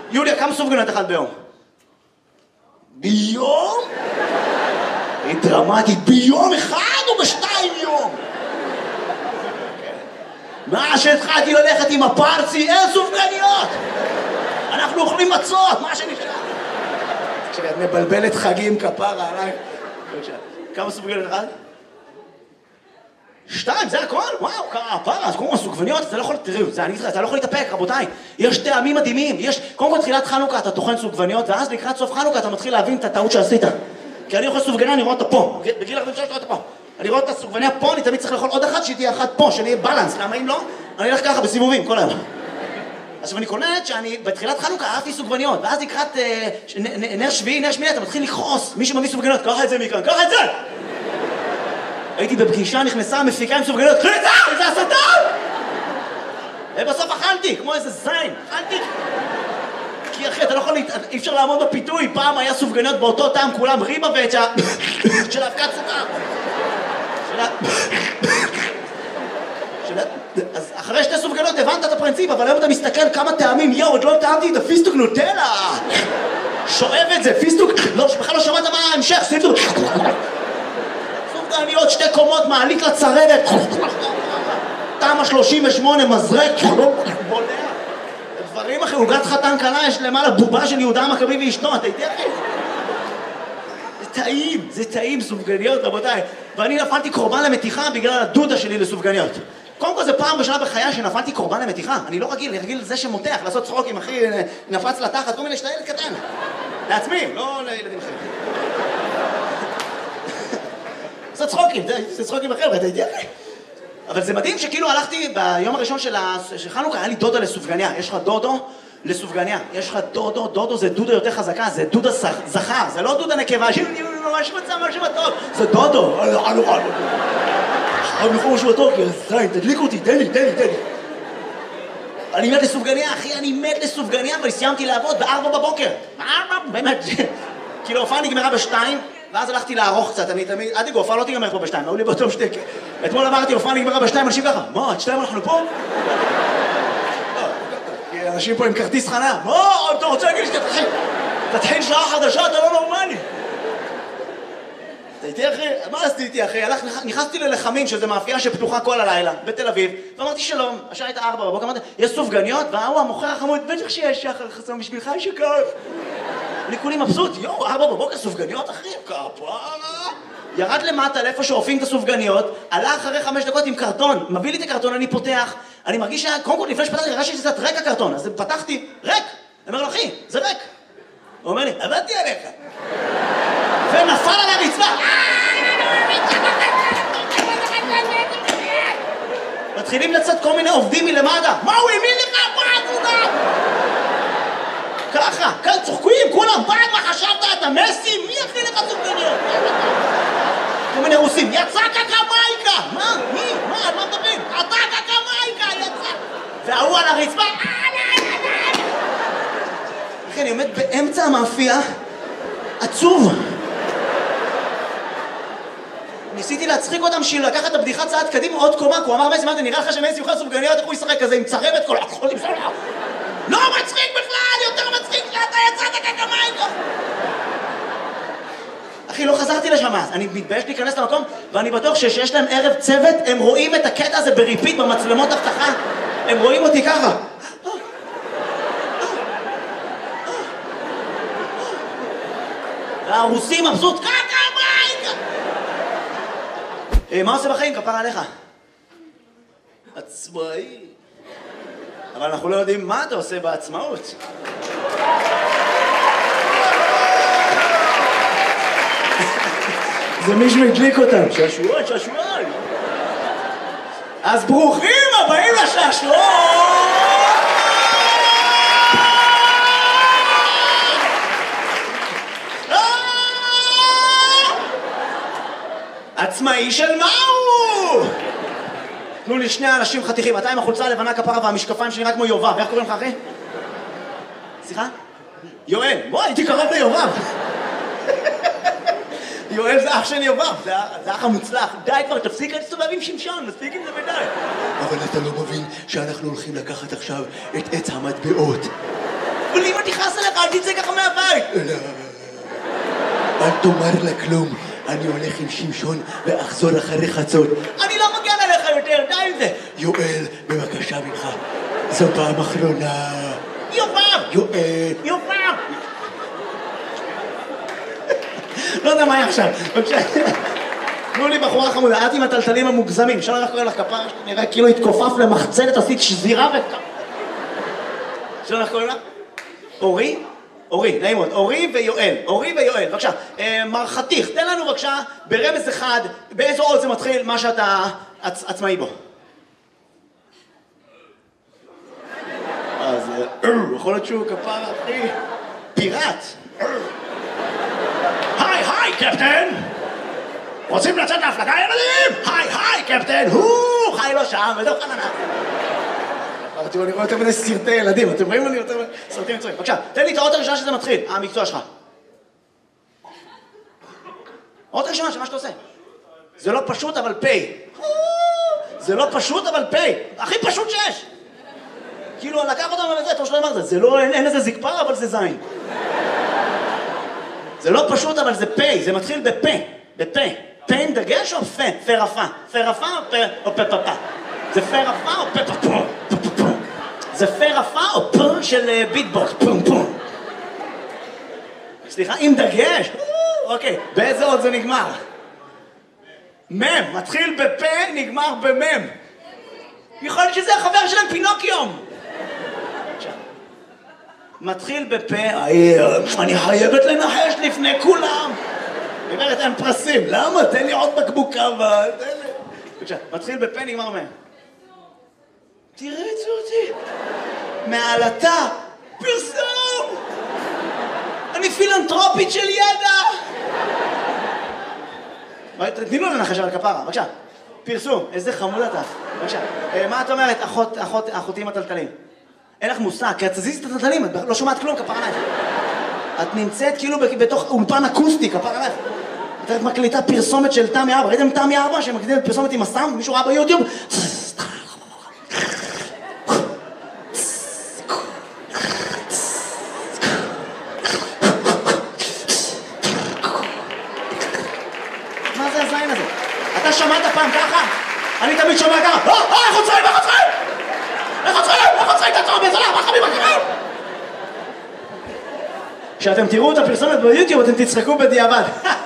יוליה, כמה סופגניות אכלת ביום? ביום? היא דרמטית, ביום אחד או בשתיים יום? מה שהתחלתי ללכת עם הפרצי, אין סופגניות! אנחנו אוכלים מצות, מה שנשאר? כשאת מבלבלת חגים כפרה עליי. כמה סופגניות אחד? 2, זה הכל? וואו, כפרה, אז קוראים סופגניות, אתה לא יכול, תראו, אתה לא יכול להתאפק, רבותיי. יש טעמים מדהימים, קודם כל תחילת חנוכה אתה טוחן סופגניות, ואז לקראת סוף חנוכה אתה מתחיל להבין את הטעות שעשית. כי אני אוכל סופגניה, אני רואה אותה פה. בגיל 46 אני רואה אותה פה. אני רואה את הסופגניה פה, אני תמיד צריך לאכול עוד אחת, שהיא תהיה אחת פה, שאני אהיה בלנס. למה אם לא? אני אלך ככה בסיבובים כל היום. עכשיו אני קולט שאני בתחילת חנוכה אהבתי סופגניות, ואז לקראת נר שביעי, נר שמיני, אתה מתחיל לכעוס. מי שמביא סופגניות, קח את זה מכאן, קח את זה! הייתי בפגישה, נכנסה, מפיקה עם סופגניות, קחי את זה! זה השטן! ובסוף אכלתי, כמו איזה זין, אכלתי. כי אחי, אתה לא יכול, אי אפשר לעמוד בפיתוי, פעם היה סופגניות באותו טעם, כולם ריבה ואת של האבקת סוכר. אז אחרי 2 סופגניות הבנת את הפרינציפ, אבל היום אתה מסתכל כמה טעמים, יאו, עוד לא טעמתי את הפיסטוק נוטלה. שואב את זה, פיסטוק, בכלל לא שמעת מה ההמשך, פיסטוק. סופגניות 2 קומות, מעלית לצרבת. תמה 38, מזרק, בולע. דברים אחרי, עוגת חתן קלה, יש למעלה בובה של יהודה המכבי ואשתו, אתה איתי אחי? זה טעים, סופגניות, רבותיי. ואני נפלתי קורבן למתיחה בגלל הדודה שלי לסופגניות. קודם כל זה פעם בשנה בחיי שנפלתי קורבן למתיחה. אני לא רגיל, אני רגיל לזה שמותח, לעשות צחוקים, אחי, נפץ לתחת, כל מיני שאתה ילד קטן. לעצמי, לא לילדים אחרים. לעשות צחוקים, זה צחוקים אחר, אתה איתי אחי? אבל זה מדהים שכאילו הלכתי ביום הראשון של חנוכה, היה לי דודה לסופגניה. יש לך דודו לסופגניה. יש לך דודו זה דודה יותר חזקה, זה דודה זכר, זה לא דודה נקבה, ממש מצא משהו טוב, זה דודו. חייב לכו משהו טוב, כי זין, תדליק אותי, תן לי. אני מת לסופגניה, אחי, אני מת לסופגניה, אבל סיימתי לעבוד ב4 בבוקר. באמת, כאילו הופעה נגמרה ב2, ואז הלכתי לערוך קצת, אני תמיד, עד הופעה לא תיגמר פה ב2, היו לי באותו שתק. אתמול אמרתי, הופעה נגמרה ב2, אנשים ככה, מה, עד 2 אנחנו פה? כי אנשים פה עם כרטיס חנה, מה, אתה רוצה להגיד לי שתתחיל שעה חדשה, אתה לא נורמלי. אתה איתי אחי? מה עשיתי איתי אחי? נכנסתי ללחמים, שזה מאפייה שפתוחה כל הלילה, בתל אביב, ואמרתי שלום, השעה הייתה 4 בבוקר, אמרתי, יש סופגניות? והוא המוכר החמוד, בטח שיש שחר חסום בשבילך, יש שכף. אני כולי מבסוט, 4 בבוקר סופגניות אחי, כפרה. ירד למטה לאיפה שאופים את הסופגניות, עלה אחרי 5 דקות עם קרטון, מביא לי את הקרטון, אני פותח, אני מרגיש קודם כל לפני שפתחתי, הרגשתי שזה קצת ריק הקרטון, אז פתחתי, ריק. אני אומר לו, אחי, זה ריק. הוא אומר לי, עבדתי עליך. ונפל על הרצפה. מתחילים לצאת כל מיני עובדים מלמטה. מה הוא האמין לך? ככה, צוחקים, כולם בעד מה חשבת, אתה מסי? מי הכי לך סופגניות? כל מיני רוסים, יצא קקמייקה! מה? מי? מה? על מה מדברים? אתה קקמייקה, יצא! והוא על הרצפה. אחי, אני עומד באמצע המאפייה, עצוב. ניסיתי להצחיק אותם בשביל לקחת את הבדיחה צעד קדימה עוד קומה, כי הוא אמר מסי, מה זה נראה לך שמסי יוכל סופגניות, איך הוא ישחק כזה עם צרבת כל החולים שלו? לא מצחיק בכלל, יותר מצחיק שאתה יצאת קקמייקה! אחי, לא חזרתי לשם אז, אני מתבייש להיכנס למקום, ואני בטוח שיש להם ערב צוות, הם רואים את הקטע הזה בריפיט במצלמות אבטחה, הם רואים אותי ככה. והרוסים מבסוט, קקמייקה! מה עושה בחיים? כפרה עליך. עצמאי. אבל אנחנו לא יודעים מה אתה עושה בעצמאות. זה מישהו הדליק אותם. שעשועון. אז ברוכים הבאים לשעשועון! עצמאי של מהו? תנו לי 2 אנשים חתיכים, אתה עם החולצה הלבנה כפרה והמשקפיים שלי רק כמו יובב, איך קוראים לך אחי? סליחה? יואל, בוא, הייתי קרוב ליובב. יואל זה אח של יובב, זה אח המוצלח. די כבר, תפסיק להסתובב עם שמשון, מספיק עם זה ודי. אבל אתה לא מבין שאנחנו הולכים לקחת עכשיו את עץ המטבעות. אבל אם תכנס נמאס עליך, אל תצא ככה מהבית. אל תאמר לה כלום, אני הולך עם שמשון ואחזור אחרי חצות. אני לא מגן עליך יותר, די עם זה. יואל, בבקשה ממך, זו פעם אחרונה. יואל. לא יודע מה היה עכשיו. בבקשה. תנו לי בחורה חמודה, את עם הטלטלים המוגזמים. שלא איך קורא לך כפרה, נראה כאילו התכופף למחצלת, עשית שזירה שלא איך קוראים לה? אורי, נעים מאוד. אורי ויואל. בבקשה. מר חתיך, תן לנו בבקשה ברמז אחד, באיזו עוד זה מתחיל מה שאתה עצמאי בו. אז יכול להיות שהוא כפרה, אחי. פיראט. היי, קפטן! רוצים לצאת להפלגה, ילדים? היי, קפטן! חי לו שם, ודו חננה. אני רואה יותר מדי סרטי ילדים, אתם רואים לי יותר מדי סרטים מצויים. בבקשה, תן לי את האות הראשונה שזה מתחיל, המקצוע שלך. האות הראשונה שמה שאתה עושה. זה לא פשוט, אבל פי. זה לא פשוט, אבל פי. הכי פשוט שיש. כאילו, לקח אותם על זה, תור שלא אמר זה. זה לא, אין איזה זקפר, אבל זה זין. זה לא פשוט, אבל זה פי. זה מתחיל בפה. פה עם דגש או פה? פה רפה. פה רפה או פה פפה? זה פה רפה או פה פפה? זה פה רפה או פה של ביטבוקס? פום פום. סליחה, עם דגש? אוקיי, באיזה עוד זה נגמר? מם, מתחיל בפה, נגמר במם. יכול להיות שזה החבר שלהם פינוקיום. מתחיל בפה, אני חייבת לנחש לפני כולם. אומרת, אין פרסים. למה? תן לי עוד בקבוקה, תן לי. בבקשה, מתחיל בפה, נגמר מהם. תרצו אותי. מעלתה, פרסום! אני פילנטרופית של ידע! תני לו לנחש על כפרה, בבקשה. פרסום, איזה חמוד אתה. בבקשה. מה את אומרת, אחותים הטלטלים? אין לך מושג, כי את תזיזי את הטלטלים, את לא שומעת כלום, כפרה עליך. את נמצאת כאילו בתוך אולפן אקוסטי, כפרה עליך. את מקליטה פרסומת של תמי ארבע. ראיתם תמי ארבע שמקליטה פרסומת עם הסאונד? מישהו ראה ביוטיוב? מה זה הזין הזה? אתה שמעת פעם ככה? אני תמיד שומע ככה. איך עוצרים? תעצור בזולה, מה חביב הקרב? כשאתם תראו את הפרסומת ביוטיוב, אתם תצחקו בדיעבד.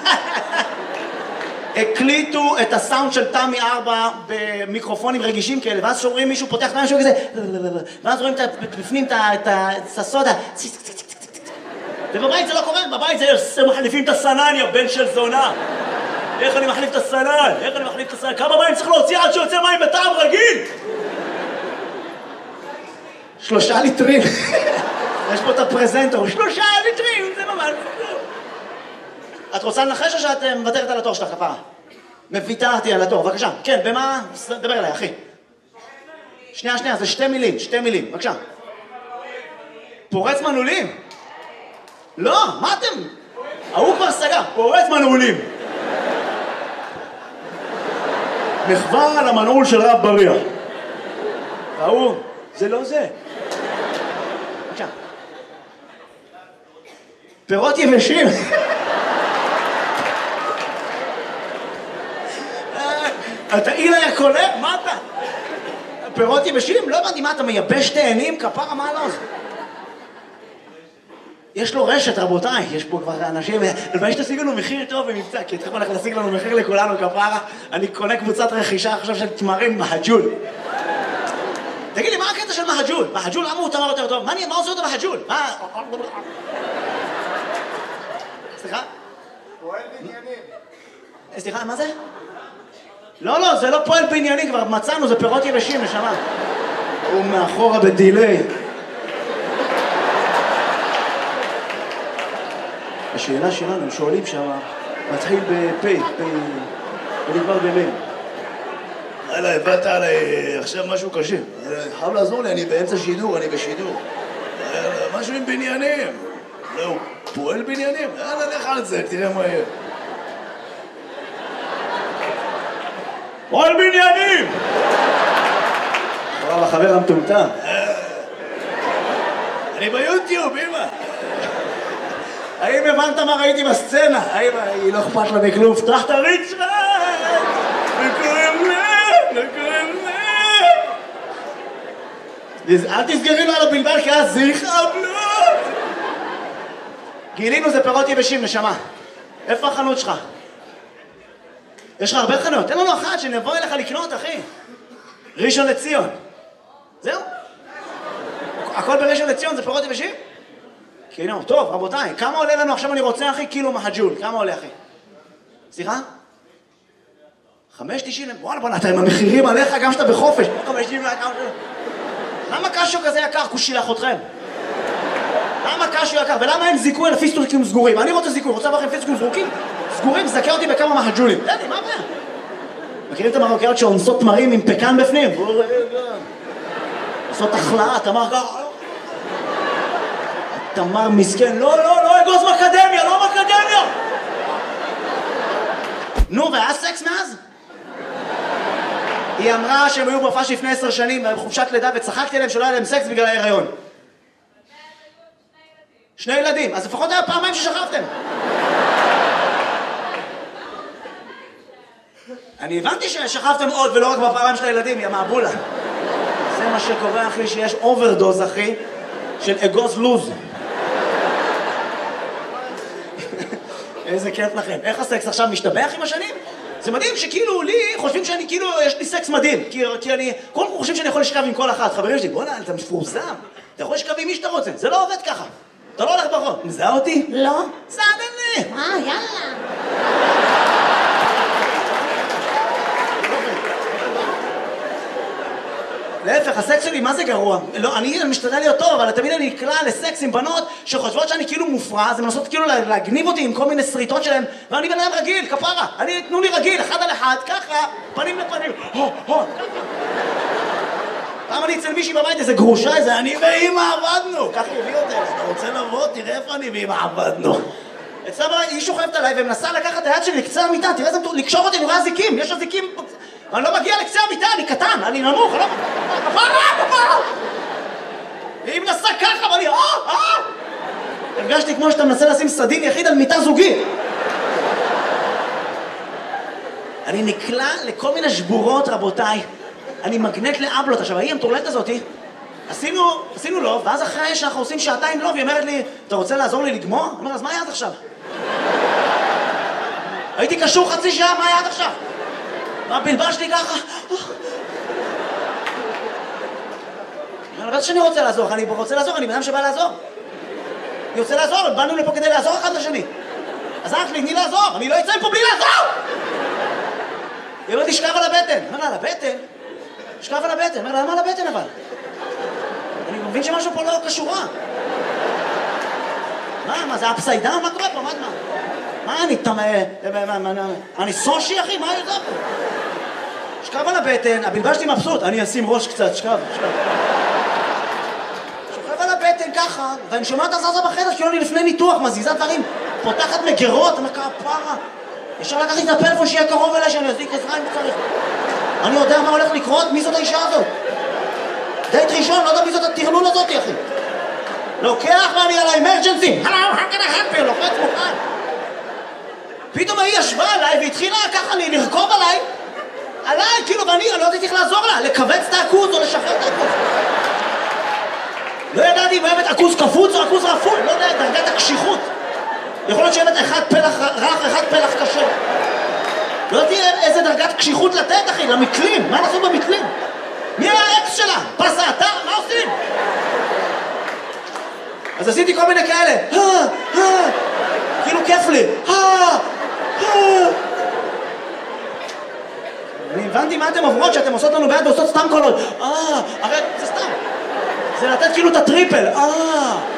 הקליטו את הסאונד של תמי ארבע במיקרופונים רגישים כאלה, ואז שומעים מישהו פותח את משהו כזה, ואז רואים בפנים את הסודה. ובבית זה לא קורה, בבית זה מחליפים את הסנן, יא בן של זונה. איך אני מחליף את הסנן? כמה מים צריך להוציא עד שיוצא מים בטעם רגיל? 3 ליטרים. יש פה את הפרזנטור, 3 ליטרים, זה ממש... את רוצה לנחש או שאת מוותרת על התור שלך, כפרה? מוותרתי על התור, בבקשה. כן, במה? דבר אליי, אחי. שנייה, זה 2 מילים, בבקשה. פורץ מנעולים? לא, מה אתם? ההוא כבר סגר, פורץ מנעולים. מחווה על המנעול של רב בריח. ההוא, זה לא זה. בבקשה. פירות יבשים. אתה אילה יא קולה? מה אתה? פירות יבשים? לא הבנתי, מה אתה מייבש תאנים? כפרה, מה לא זה? יש לו רשת, רבותיי, יש פה כבר אנשים, לפעמים שתשיג לנו מחיר טוב במבצע, כי תכף הולך להשיג לנו מחיר לכולנו, כפרה, אני קונה קבוצת רכישה עכשיו של תמרים מהג'ול. תגיד לי, מה הקטע של מהג'ול? מהג'ול, למה הוא תמר יותר טוב? מה עושה אותו מהג'ול? מה? סליחה? פועל בניינים. סליחה, מה זה? לא, זה לא פועל בעניינים, כבר מצאנו, זה פירות יבשים, נשמה. הוא מאחורה בדילי. השאלה שלנו, הם שואלים שם, מתחיל בפי, ונגמר במין. הלאה, הבאת עליי עכשיו משהו קשה. חייב לעזור לי, אני באמצע שידור, אני בשידור. משהו עם בניינים. לא, הוא פועל בניינים? יאללה, לך על זה, תראה מה יהיה. פועל בניינים! וואלה, חבר המטומטם. אני ביוטיוב, אמא. האם הבנת מה ראיתי בסצנה? האם היא לא אכפת לה מכלום? פתח את הריצ'רד! וקוראים אל תסגרי לו על הבלבל, כי אז זה יכאבלות! גילינו זה פירות יבשים, נשמה. איפה החנות שלך? יש לך הרבה חנות. תן לנו אחת שנבוא אליך לקנות, אחי. ראשון לציון. זהו? הכל בראשון לציון זה פירות יבשים? כאילו, טוב, רבותיי, כמה עולה לנו עכשיו אני רוצה, אחי? קילו מהג'ול. כמה עולה, אחי? סליחה? 5.90? וואלה, בוא נתן עם המחירים עליך גם שאתה בחופש. 5.90 למה קשו כזה יקר? כושילח אתכם. למה קשו יקר? ולמה אין זיכוי על פיסטוקים סגורים? אני רוצה זיכוי, רוצה לכם פיסטוקים סגורים, זכה אותי בכמה מהג'ולים. תן לי, מה הבעיה? מכירים את המרוקאיות שאונסות תמרים עם פקן בפנים? עושות החלאה, תמר ככה. תמר מסכן, לא, אגוז מקדמיה, לא מקדמיה! נו, והיה סקס מאז? היא אמרה שהם היו בהופעה לפני 10 שנים בחופשת לידה וצחקתי עליהם שלא היה להם סקס בגלל ההיריון. 2 ילדים, אז לפחות היה פעמיים ששכבתם. אני הבנתי ששכבתם עוד ולא רק בפעמיים של הילדים, יא מעבולה. זה מה שקורה, אחי, שיש אוברדוז, אחי, של אגוז לוז. איזה כיף לכם. איך הסקס עכשיו משתבח עם השנים? זה מדהים שכאילו לי חושבים שאני כאילו, יש לי סקס מדהים. כי אני, כל כך חושבים שאני יכול לשכב עם כל אחת. חברים שלי, בוא'נה, אתה מפורסם. אתה יכול לשכב עם מי שאתה רוצה. זה לא עובד ככה. אתה לא הולך ברחוב. מזהה אותי? לא. סעדן לי. יאללה. להפך, הסקס שלי, מה זה גרוע? לא, אני משתדל להיות טוב, אבל תמיד אני נקלע לסקס עם בנות שחושבות שאני כאילו מופרע, אז הן מנסות כאילו להגניב אותי עם כל מיני סריטות שלהם, ואני בן אדם רגיל, כפרה. תנו לי רגיל, 1 על 1, ככה, פנים לפנים. פעם אני אצל מישהי בבית, איזה גרושה, איזה אני ואמא עבדנו. ככה הביא אותי, אתה רוצה לבוא, תראה איפה אני ואמא עבדנו. אצלה בבית, היא שוכבת עליי ומנסה לקחת את היד שלי לקצה המיטה, תראה איזה לקשור אותי, אני רואה זיקים, יש זיקים. אני לא מגיע לקצה המיטה, אני קטן, אני נמוך, לא... כפרה! והיא מנסה ככה, ואני... הרגשתי כמו שאתה מנסה לשים סדין יחיד על מיטה זוגית. אני נקלע לכל מיני שבורות, רבותיי. אני מגנט לאבלות. עכשיו, היא המטורלת הזאתי, עשינו לוב, ואז אחרי שאנחנו עושים 2 שעות לוב, היא אומרת לי, אתה רוצה לעזור לי לגמור? אני אומר, אז מה היה עד עכשיו? הייתי קשור 0.5 שעה, מה היה עד עכשיו? מה בלבש לי ככה? אני בטח שאני רוצה לעזור, אני רוצה לעזור, אני בן אדם שבא לעזור. אני רוצה לעזור, באנו לפה כדי לעזור אחד לשני. אז אחי, תני לעזור, אני לא אצא מפה בלי לעזור! היא אומרת לי, שכב על הבטן. אומר לה, על הבטן? שכב על הבטן. אומר לה, למה על הבטן אבל? אני מבין שמשהו פה לא קשורה. מה, זה אפסיידן? מה קורה פה? מה אני אני סושי, אחי? מה יותר פה? שכב על הבטן, הבלבש לי מבסוט. אני אשים ראש קצת, שכב. שוכב על הבטן ככה, ואני שומע את הזזה בחדר, כאילו אני לפני ניתוח, מזיזה דברים, פותחת מגרות, אני אומר, כפרה. אפשר לקחת את הפלאפון שיהיה קרוב אליי, שאני אזיק עזרה אם צריך. אני יודע מה הולך לקרות, מי זאת האישה הזאת? דייט ראשון, לא יודע מי זאת הטרלול הזאת, אחי. לוקח ואני על האמרג'נסי. Hello, how can I help you? לוחץ מוכן. פתאום היא ישבה עליי והתחילה ככה לרכוב עליי, כאילו, ואני לא יודעת איך לעזור לה, לכווץ את העכוז או לשחרר את העכוז. לא ידעתי אם אוהבת עכוז קפוץ או עכוז רפול, לא יודע, דרגת הקשיחות. יכול להיות שאוהבת אחד פלח רך, אחד פלח קשה. לא יודעתי איזה דרגת קשיחות לתת, אחי, למקלים. מה נעשו במקלים? מי היה האקס שלה? פס האתר? מה עושים? אז עשיתי כל מיני כאלה. כאילו כיף לי. אני הבנתי מה אתם עוברות שאתם עושות לנו ביד ועושות סתם קולות. הרי זה סתם. זה לתת כאילו את הטריפל.